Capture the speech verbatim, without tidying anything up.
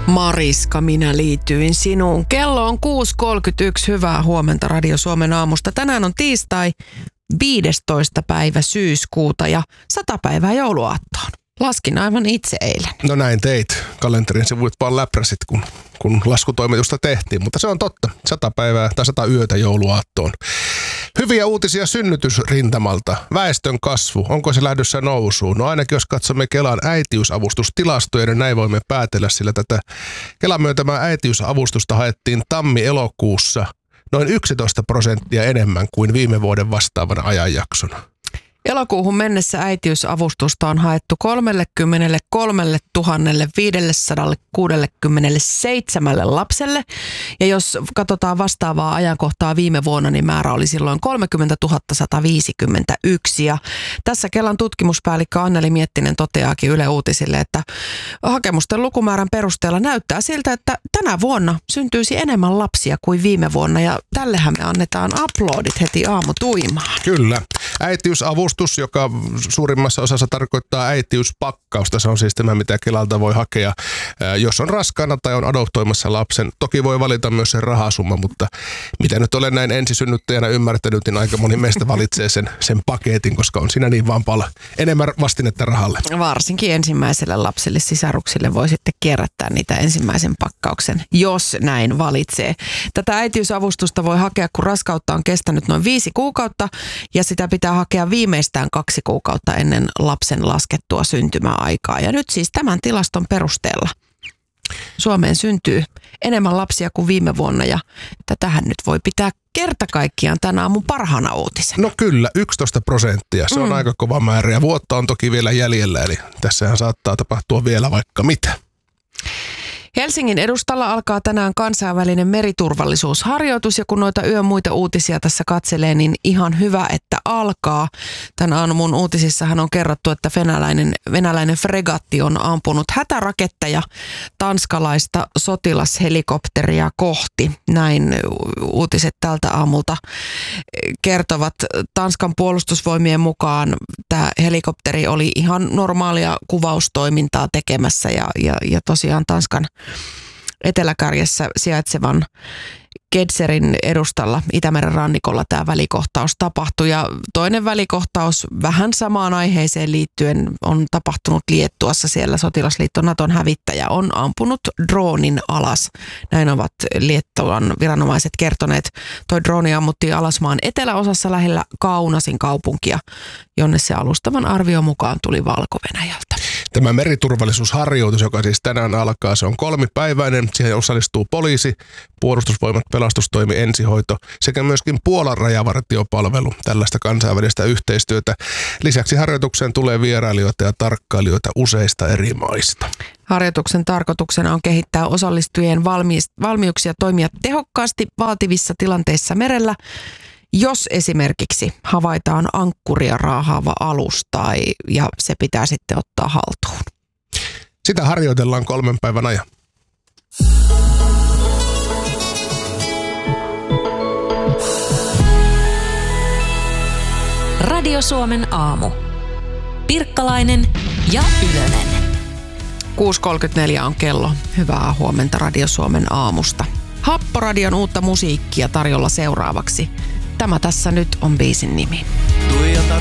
Mariska, minä liityin sinuun. Kello on kuusi kolmekymmentäyksi. Hyvää huomenta Radio Suomen aamusta. Tänään on tiistai viidestoista päivä syyskuuta ja sata päivää jouluaattoon. Laskin aivan itse eilen. No näin teit. Kalenterin sivut vaan läpräsit, kun, kun laskutoimitusta tehtiin. Mutta se on totta. Sata päivää tai sata yötä jouluaattoon. Hyviä uutisia synnytysrintamalta. Väestön kasvu. Onko se lähdössä nousuun? No ainakin jos katsomme Kelan äitiysavustustilastoja, niin näin voimme päätellä, sillä tätä Kelan myöntämää äitiysavustusta haettiin tammi-elokuussa noin yksitoista prosenttia enemmän kuin viime vuoden vastaavana ajanjaksona. Elokuuhun mennessä äitiysavustusta on haettu kolmekymmentäkolmetuhatta viisisataakuusikymmentäseitsemän lapselle. Ja jos katsotaan vastaavaa ajankohtaa viime vuonna, niin määrä oli silloin kolmekymmentätuhatta sata viisikymmentäyksi. Ja tässä Kelan tutkimuspäällikkö Anneli Miettinen toteaakin Yle Uutisille, että hakemusten lukumäärän perusteella näyttää siltä, että tänä vuonna syntyisi enemmän lapsia kuin viime vuonna. Ja tällehän me annetaan aplodit heti aamutuimaan. Kyllä. Äitiysavustus, joka suurimmassa osassa tarkoittaa äitiyspakkausta. Se on siis tämä, mitä Kelalta voi hakea, jos on raskaana tai on adoptoimassa lapsen. Toki voi valita myös sen rahasumma, mutta mitä nyt olen näin ensisynnyttäjänä ymmärtänyt, niin aika moni meistä valitsee sen, sen paketin, koska on siinä niin vaan paljon enemmän vastinetta rahalle. Varsinkin ensimmäiselle lapselle, sisaruksille voi sitten kierrättää niitä ensimmäisen pakkauksen, jos näin valitsee. Tätä äitiysavustusta voi hakea, kun raskautta on kestänyt noin viisi kuukautta ja sitä pitää hakea viimeistään kaksi kuukautta ennen lapsen laskettua syntymäaikaa. Ja nyt siis tämän tilaston perusteella Suomeen syntyy enemmän lapsia kuin viime vuonna ja tätähän nyt voi pitää kerta kaikkiaan tänä aamun parhaana uutisen. No kyllä, yksitoista prosenttia. Se on mm. aika kova määrä ja vuotta on toki vielä jäljellä, eli tässähän saattaa tapahtua vielä vaikka mitä. Helsingin edustalla alkaa tänään kansainvälinen meriturvallisuusharjoitus ja kun noita yön muita uutisia tässä katselee, niin ihan hyvä, että alkaa. Tän aamun uutisissahan on kerrottu, että venäläinen, venäläinen fregatti on ampunut hätäraketteja tanskalaista sotilashelikopteria kohti. Näin uutiset tältä aamulta kertovat. Tanskan puolustusvoimien mukaan tämä helikopteri oli ihan normaalia kuvaustoimintaa tekemässä ja, ja, ja tosiaan Tanskan Eteläkärjessä sijaitsevan Kedserin edustalla Itämeren rannikolla tämä välikohtaus tapahtui. Ja toinen välikohtaus vähän samaan aiheeseen liittyen on tapahtunut Liettuassa. Siellä sotilasliitto Naton hävittäjä on ampunut droonin alas. Näin ovat Liettuan viranomaiset kertoneet. Toi drooni ammuttiin alas maan eteläosassa lähellä Kaunasin kaupunkia, jonne se alustavan arvion mukaan tuli Valko-Venäjältä. Tämä meriturvallisuusharjoitus, joka siis tänään alkaa, se on kolmipäiväinen. Siihen osallistuu poliisi, puolustusvoimat, pelastustoimi, ensihoito sekä myöskin Puolan rajavartiopalvelu, tällaista kansainvälistä yhteistyötä. Lisäksi harjoitukseen tulee vierailijoita ja tarkkailijoita useista eri maista. Harjoituksen tarkoituksena on kehittää osallistujien valmi- valmiuksia toimia tehokkaasti vaativissa tilanteissa merellä, jos esimerkiksi havaitaan ankkuria raahaava alus tai ja se pitää sitten ottaa haltuun. Sitä harjoitellaan kolmen päivän ajan. Radio Suomen aamu. Pirkkalainen ja Ylönen. kuusi kolmekymmentäneljä on kello. Hyvää huomenta Radio Suomen aamusta. Happoradion uutta musiikkia tarjolla seuraavaksi. Tämä tässä nyt on biisin nimi.